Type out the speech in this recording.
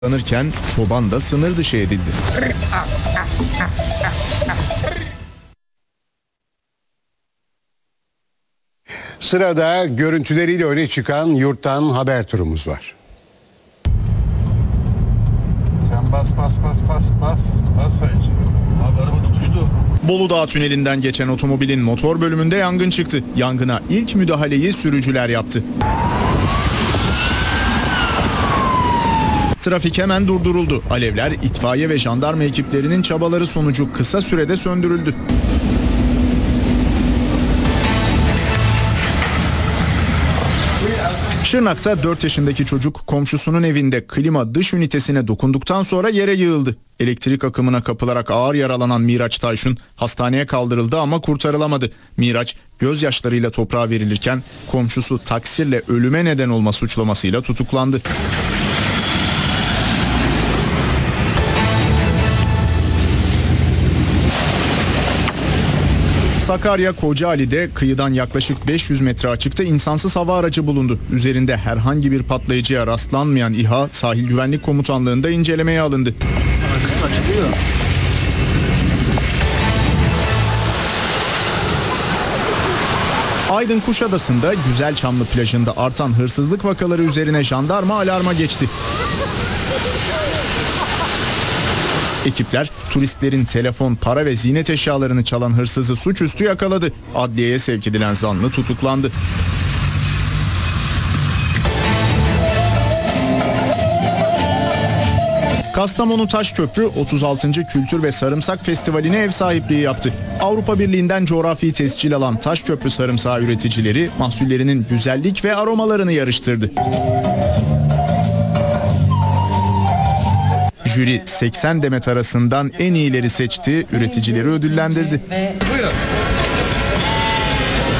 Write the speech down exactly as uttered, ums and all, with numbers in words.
Sanırken çoban da sınır dışı edildi. Sırada görüntüleriyle öne çıkan yurttan haber turumuz var. Sen bas bas bas bas bas bas sayıcı. Abi araba tutuştu. Bolu Dağı tünelinden geçen otomobilin motor bölümünde yangın çıktı. Yangına ilk müdahaleyi sürücüler yaptı. Trafik hemen durduruldu. Alevler itfaiye ve jandarma ekiplerinin çabaları sonucu kısa sürede söndürüldü. Şırnak'ta dört yaşındaki çocuk komşusunun evinde klima dış ünitesine dokunduktan sonra yere yığıldı. Elektrik akımına kapılarak ağır yaralanan Miraç Tayşun hastaneye kaldırıldı ama kurtarılamadı. Miraç gözyaşlarıyla toprağa verilirken komşusu taksirle ölüme neden olma suçlamasıyla tutuklandı. Sakarya Kocaali'de kıyıdan yaklaşık beş yüz metre açıkta insansız hava aracı bulundu. Üzerinde herhangi bir patlayıcıya rastlanmayan İHA Sahil Güvenlik Komutanlığı'nda incelemeye alındı. Aydın Kuşadası'nda Güzelçamlı plajında artan hırsızlık vakaları üzerine jandarma alarma geçti. Ekipler turistlerin telefon, para ve ziynet eşyalarını çalan hırsızı suçüstü yakaladı. Adliyeye sevk edilen zanlı tutuklandı. Kastamonu Taşköprü otuz altıncı Kültür ve Sarımsak Festivali'ne ev sahipliği yaptı. Avrupa Birliği'nden coğrafi tescil alan Taşköprü sarımsağı üreticileri mahsullerinin güzellik ve aromalarını yarıştırdı. Jüri seksen demet arasından en iyileri seçti, üreticileri ödüllendirdi. Ve buyurun.